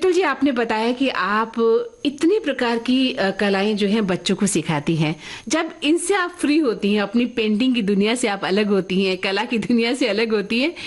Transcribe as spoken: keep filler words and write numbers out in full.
शीतल जी, आपने बताया कि आप इतनी प्रकार की अ, कलाएं जो हैं बच्चों को सिखाती हैं। जब इनसे आप फ्री होती हैं, अपनी पेंटिंग की दुनिया से आप अलग होती हैं, कला की दुनिया से अलग होती हैं,